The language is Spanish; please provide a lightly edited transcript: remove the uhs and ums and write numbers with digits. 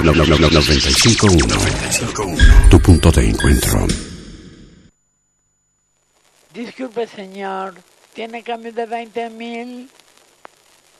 95.1. Tu punto de encuentro. Disculpe, señor. ¿Tiene cambio de 20,000?